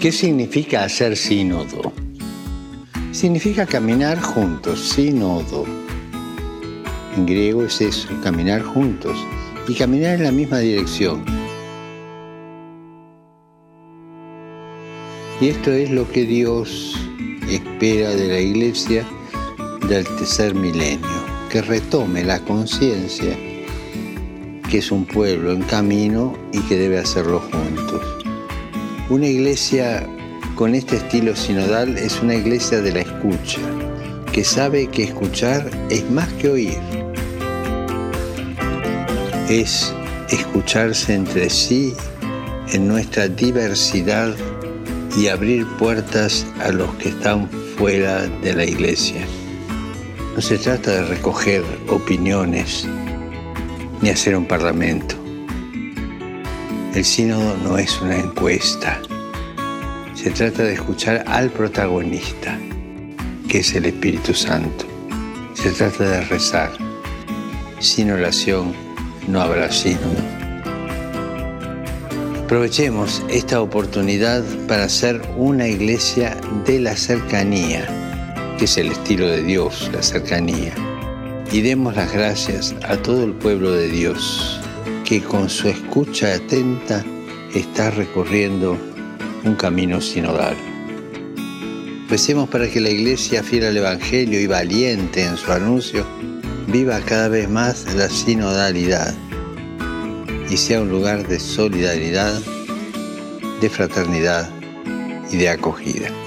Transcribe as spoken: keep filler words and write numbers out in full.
¿Qué significa hacer sínodo? Significa caminar juntos, sínodo. En griego es eso, caminar juntos y caminar en la misma dirección. Y esto es lo que Dios espera de la Iglesia del tercer milenio, que retome la conciencia que es un pueblo en camino y que debe hacerlo juntos. Una iglesia con este estilo sinodal es una iglesia de la escucha, que sabe que escuchar es más que oír. Es escucharse entre sí en nuestra diversidad y abrir puertas a los que están fuera de la iglesia. No se trata de recoger opiniones ni hacer un parlamento. El sínodo no es una encuesta. Se trata de escuchar al protagonista, que es el Espíritu Santo. Se trata de rezar. Sin oración no habrá sínodo. Aprovechemos esta oportunidad para ser una iglesia de la cercanía, que es el estilo de Dios, la cercanía. Y demos las gracias a todo el pueblo de Dios, que con su escucha atenta está recorriendo un camino sinodal. Recemos para que la Iglesia, fiel al Evangelio y valiente en su anuncio, viva cada vez más la sinodalidad y sea un lugar de solidaridad, de fraternidad y de acogida.